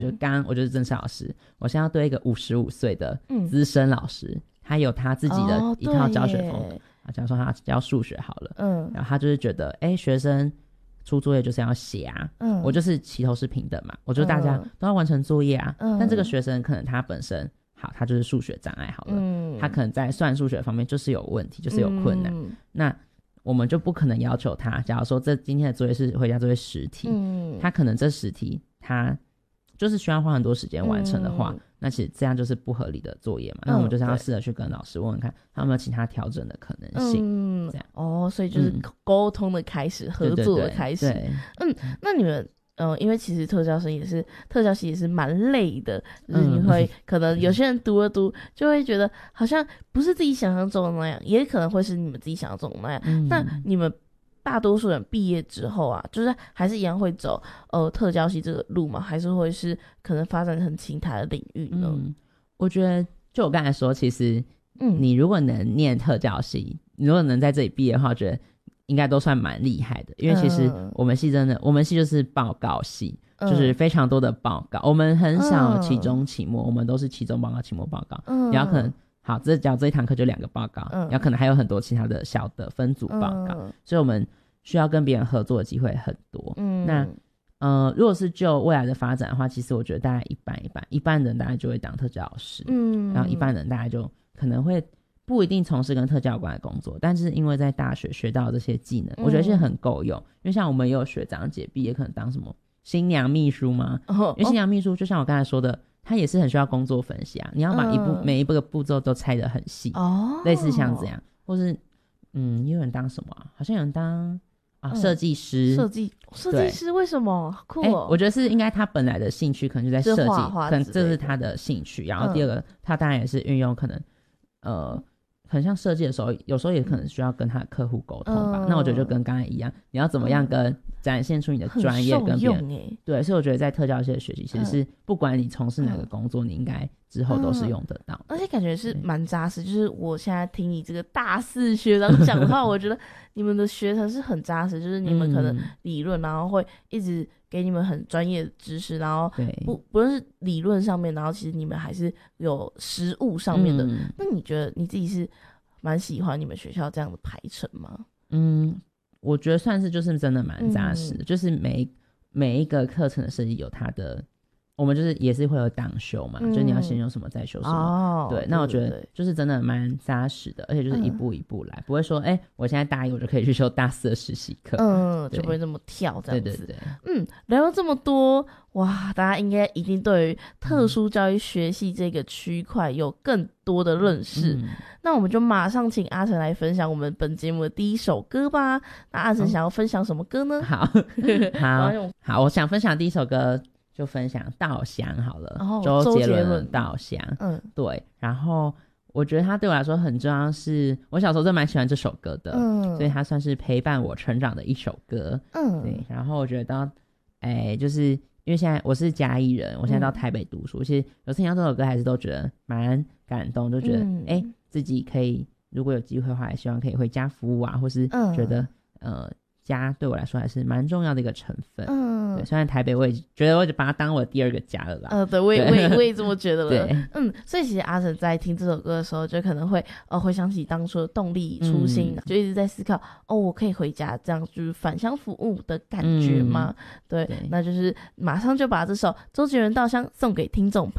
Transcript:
就刚刚我就是正式老师，我现在要对一个55岁的资深老师，他有他自己的一套教学风格。假如说他教数学好了，然后他就是觉得学生出作业就是要写啊，我就是齐头是平等嘛，我就大家都要完成作业啊，但这个学生可能他本身好，他就是数学障碍好了，他可能在算数学方面就是有问题，就是有困难，那我们就不可能要求他，假如说今天的作业是回家作业10题，他可能这10题他就是需要花很多时间完成的话，那其实这样就是不合理的作业嘛，那我们就是要试着去跟老师问问看他有没有其他调整的可能性，这样所以就是沟通的开始，合作的开始。那你们因为其实特教系也是蛮累的，就是你会可能有些人读了读就会觉得好像不是自己想象中的那样，也可能会是你们自己想象中的那样，那你们大多数人毕业之后啊，就是还是一样会走特教系这个路吗？还是会是可能发展成其他的领域呢？ 我觉得就我刚才说，其实你如果能念特教系，你如果能在这里毕业的话，我觉得应该都算蛮厉害的，因为其实我们系我们系就是报告系，就是非常多的报告，我们很少期中期末，我们都是期中报告期末报告，然后可能好这一堂课就2个报告，然后可能还有很多其他的小的分组报告，所以我们需要跟别人合作的机会很多，那如果是就未来的发展的话，其实我觉得大概一半人大概就会当特教老师，然后一半人大概就可能会不一定从事跟特教有关的工作，但是因为在大学学到这些技能，我觉得是很够用，因为像我们也有学长姐毕业可能当什么新娘秘书嘛，因为新娘秘书就像我刚才说的，他也是很需要工作分析啊，你要把每一个步骤都拆得很细，类似像这样，或是也有人当什么好像有人当设计师， 设计师为什么酷我觉得是应该他本来的兴趣可能就在设计，可能这是他的兴趣，然后第二个他当然也是运用可能很像设计的时候，有时候也可能需要跟他的客户沟通吧，那我觉得就跟刚才一样，你要怎么样展现出你的专业跟别人，对，所以我觉得在特教系的学习其实是不管你从事哪个工作，你应该之后都是用得到， 而且感觉是蛮扎实，就是我现在听你这个大四学长讲的话我觉得你们的学程是很扎实，就是你们可能理论然后会一直给你们很专业的知识，然后不论是理论上面，然后其实你们还是有实务上面的，那你觉得你自己是蛮喜欢你们学校这样的排程吗？ 我觉得算是就是真的蛮扎实的，就是每一个课程的设计有它的，我们就是也是会有党修嘛，就你要先用什么再修什么，对，那我觉得就是真的蛮扎实的，而且就是一步一步来，不会说我现在大一我就可以去修大4的实习课， 就不会那么跳这样子， 对， 聊了这么多，哇，大家应该一定对于特殊教育学系这个区块有更多的认识，那我们就马上请阿成来分享我们本节目的第一首歌吧。那阿成想要分享什么歌呢？ 好，我想分享第一首歌就分享《稻香》好了，周杰伦的《稻香》，对，然后我觉得他对我来说很重要，是我小时候真的蛮喜欢这首歌的，所以他算是陪伴我成长的一首歌，对，然后我觉得就是因为现在我是嘉义人，我现在到台北读书，其实有时听到这首歌还是都觉得蛮感动，就觉得自己可以如果有机会的话也希望可以回家服务啊，或是觉得家对我来说还是蛮重要的一个成分，对，虽然台北我也觉得我就把它当我第2个家了啦， 对，我也这么觉得了，对，所以其实阿成在听这首歌的时候就可能会回想起当初的动力初心，就一直在思考我可以回家这样就是返乡服务的感觉吗？对，那就是马上就把这首周杰伦《稻香》送给听众朋友。